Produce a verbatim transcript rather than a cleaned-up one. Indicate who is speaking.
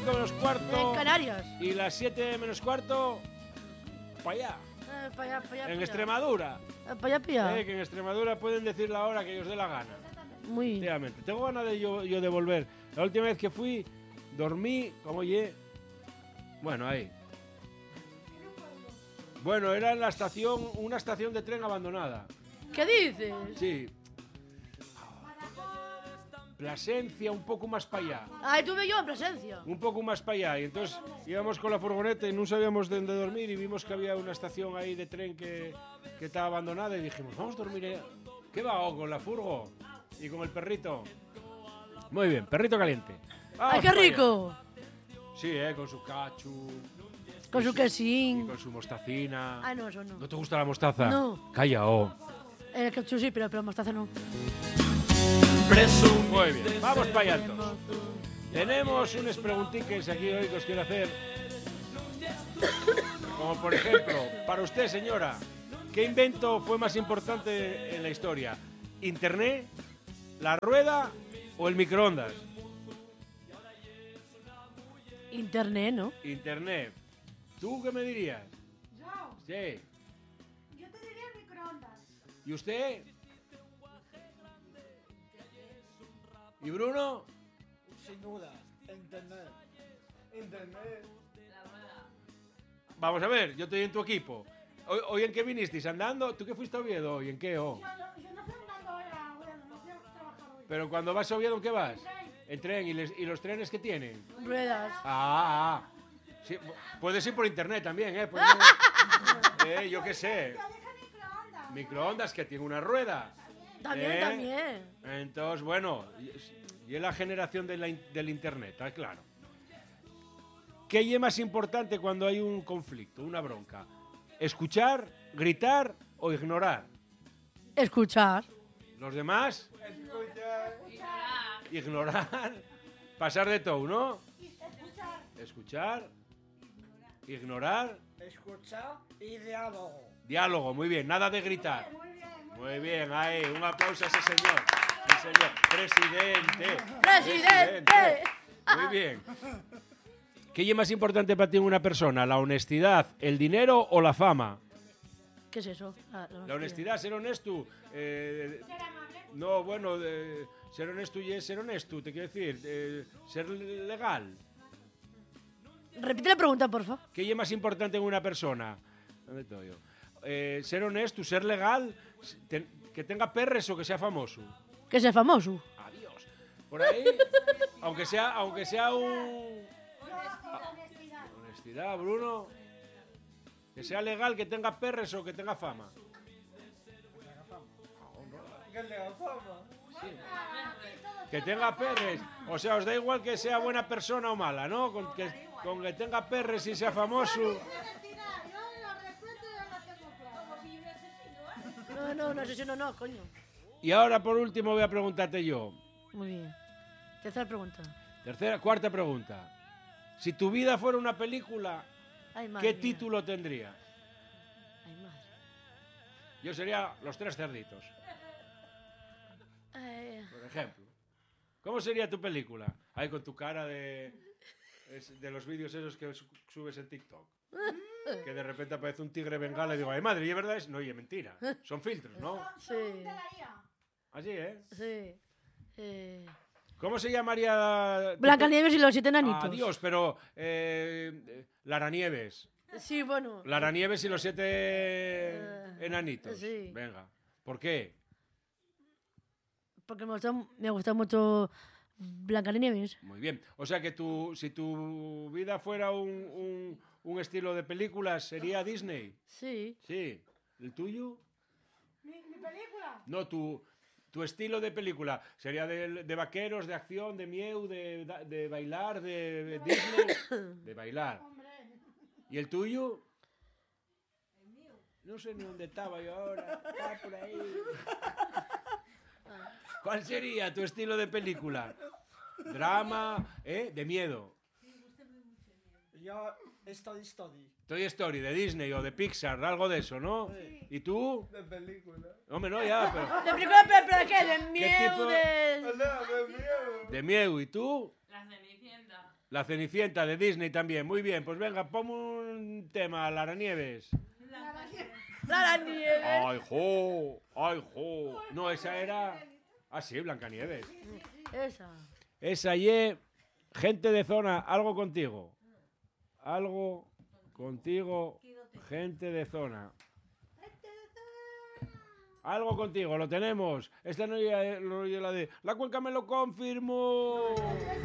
Speaker 1: cinco menos cuarto.
Speaker 2: En Canarias.
Speaker 1: Y las siete menos cuarto, para allá.
Speaker 2: Eh, pa allá, pa allá,
Speaker 1: En
Speaker 2: pa allá.
Speaker 1: Extremadura.
Speaker 2: Eh, pa allá, pa allá.
Speaker 1: Eh, que en Extremadura pueden decir la hora que ellos dé la gana.
Speaker 2: Muy.
Speaker 1: Efectivamente. Tengo ganas de yo, yo de volver. La última vez que fui, dormí, como oye. Bueno, ahí. Bueno, era en la estación, una estación de tren abandonada.
Speaker 2: ¿Qué dices?
Speaker 1: Sí. Plasencia, un poco más para allá.
Speaker 2: Ahí tuve yo en presencia.
Speaker 1: Un poco más para allá. Y entonces íbamos con la furgoneta y no sabíamos dónde dormir y vimos que había una estación ahí de tren que, que estaba abandonada y dijimos, vamos a dormir allá. ¿Qué va? Oh, con la furgo y con el perrito. Muy bien, perrito caliente.
Speaker 2: ¡Ay, qué rico!
Speaker 1: Sí, eh, con su cachu.
Speaker 2: Con su
Speaker 1: Y
Speaker 2: quesín.
Speaker 1: con su mostacina.
Speaker 2: Ah, no, eso no.
Speaker 1: ¿No te gusta la mostaza?
Speaker 2: No.
Speaker 1: Calla, oh.
Speaker 2: El ketchup sí, pero, pero mostaza no.
Speaker 1: Muy bien, vamos para allá entonces. Tenemos unas preguntitas aquí hoy que os quiero hacer. Como por ejemplo, para usted, señora, ¿qué invento fue más importante en la historia? ¿Internet, la rueda o el microondas?
Speaker 2: Internet, ¿no?
Speaker 1: Internet. ¿Tú qué me dirías?
Speaker 3: Yo,
Speaker 1: Sí.
Speaker 3: yo te diría el microondas.
Speaker 1: ¿Y usted? ¿Y Bruno?
Speaker 4: Sin duda, internet. Internet.
Speaker 1: Vamos a ver, yo estoy en tu equipo. ¿Hoy, hoy en qué vinisteis? ¿Andando? ¿Tú qué fuiste a Oviedo hoy? ¿En qué? Oh?
Speaker 3: Yo, no- yo no fui andando hoy a bueno, no fui a trabajar hoy.
Speaker 1: Pero cuando vas a Oviedo, ¿en qué vas?
Speaker 3: En tren.
Speaker 1: En tren. ¿Y, les- y los trenes qué tienen?
Speaker 2: Ruedas.
Speaker 1: Ah, ah. Sí, puedes ir por internet también, ¿eh? Pues no- eh, yo qué sé.
Speaker 3: Yo dije microondas.
Speaker 1: Microondas que tiene una rueda.
Speaker 2: También,
Speaker 1: ¿Eh?
Speaker 2: también.
Speaker 1: Entonces, bueno, y, y es la generación de la in- del internet, está claro. ¿Qué es más importante cuando hay un conflicto, una bronca? ¿Escuchar, gritar o ignorar?
Speaker 2: Escuchar.
Speaker 1: ¿Los demás?
Speaker 4: Escucha.
Speaker 1: Ignorar. Pasar de todo, ¿no?
Speaker 3: Escuchar.
Speaker 1: Escuchar, ignorar,
Speaker 4: Escucha y diálogo.
Speaker 1: diálogo, muy bien, nada de gritar.
Speaker 3: Muy bien, muy
Speaker 1: Muy bien, ahí, un aplauso a ese señor. Sí, señor. Presidente.
Speaker 2: ¡Presidente!
Speaker 1: Muy bien. ¿Qué es más importante para ti en una persona? ¿La honestidad, el dinero o la fama?
Speaker 2: ¿Qué es eso? Ah, no,
Speaker 1: La honestidad, ser honesto. eh,
Speaker 3: bien. Ser amable.
Speaker 1: no, bueno, eh, ser honesto y es ser honesto, te quiero decir. eh, ser legal.
Speaker 2: Repite la pregunta, por favor.
Speaker 1: ¿Qué es más importante en una persona? ¿Dónde estoy yo? Eh, ser honesto, ser legal, ten- que tenga perres o que sea famoso.
Speaker 2: Que sea famoso.
Speaker 1: Adiós. Por ahí, aunque sea, aunque sea un...
Speaker 3: Yo, la honestidad.
Speaker 1: Honestidad, Bruno. Que sea legal, que tenga perres o que tenga fama.
Speaker 4: Que le haga fama.
Speaker 1: Que tenga perres. O sea, os da igual que sea buena persona o mala, ¿no? Con que, con que tenga perres y sea famoso.
Speaker 3: Honestidad. Yo lo respeto y yo lo tengo claro.
Speaker 2: No, no, no, eso no, no, coño.
Speaker 1: Y ahora, por último, voy a preguntarte yo.
Speaker 2: Muy bien. Tercera pregunta.
Speaker 1: Tercera, cuarta pregunta. Si tu vida fuera una película,
Speaker 2: Ay, madre
Speaker 1: ¿qué
Speaker 2: mía.
Speaker 1: título tendría?
Speaker 2: Ay, madre.
Speaker 1: Yo sería Los Tres Cerditos,
Speaker 2: Eh,
Speaker 1: por ejemplo. ¿Cómo sería tu película? Ahí con tu cara de, es- de los vídeos esos que su- subes en TikTok. Que de repente aparece un tigre bengala y digo, ay madre, ¿y es verdad? No, y es mentira. Son filtros, ¿no?
Speaker 2: sí,
Speaker 3: De la I A.
Speaker 1: Así, ¿eh?
Speaker 2: sí. Eh,
Speaker 1: ¿Cómo se llamaría? tu
Speaker 2: Blancanieves y los siete
Speaker 1: pe-
Speaker 2: enanitos.
Speaker 1: Ah, Dios, pero eh, eh, Lara Nieves.
Speaker 2: Sí, bueno.
Speaker 1: Lara Nieves y los siete
Speaker 2: Eh,
Speaker 1: enanitos.
Speaker 2: sí.
Speaker 1: Venga. ¿Por qué?
Speaker 2: Porque me gusta, me gusta mucho Blancanieves.
Speaker 1: Muy bien. O sea que tu, si tu vida fuera un, un- un estilo de películas, ¿sería Disney?
Speaker 2: Sí.
Speaker 1: Sí. ¿El tuyo?
Speaker 3: Mi, mi película.
Speaker 1: No, tu, tu estilo de película. ¿Sería de, de vaqueros, de acción, de mieu, de, de bailar, de, de Disney? De bailar.
Speaker 3: Hombre.
Speaker 1: ¿Y el tuyo? No sé ni dónde estaba yo ahora. Estaba por ahí. ¿Cuál sería tu estilo de película? Drama, ¿eh? De miedo.
Speaker 4: Yo, Story Story.
Speaker 1: Toy Story, de Disney o de Pixar, algo de eso, ¿no?
Speaker 4: Sí.
Speaker 1: ¿Y tú?
Speaker 4: De película.
Speaker 1: Hombre, no, ya, pero...
Speaker 2: ¿De película, pero, pero qué? ¿De miedo?
Speaker 1: tipo?
Speaker 2: De...
Speaker 4: Hola, de miedo.
Speaker 1: De miedo, ¿y tú?
Speaker 5: La Cenicienta.
Speaker 1: La Cenicienta de Disney también. Muy bien, pues venga, ponme un tema, Lara Nieves.
Speaker 2: ¡Lara Nieves!
Speaker 1: ¡Ay, jo! ¡Ay, jo! No, esa era... Ah, sí, Blancanieves.
Speaker 2: Esa.
Speaker 1: Esa y gente de zona, algo contigo. Algo contigo, gente de zona. Algo contigo, lo tenemos. Esta no es la de... La Cuenca me lo confirmó.